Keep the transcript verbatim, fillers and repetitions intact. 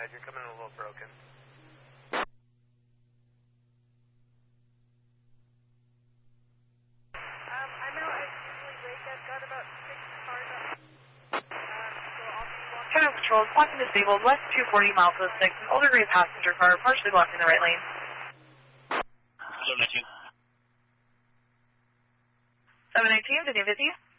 ahead. You're coming in a little broken. Um, I'm out at usually Lake. I've got about six cars up. Um, so I'll be walking. Channel Control is blocking disabled west two forty miles oh six, an older gray passenger car partially blocking the right lane. seven nineteen. seven nineteen, did you visit you?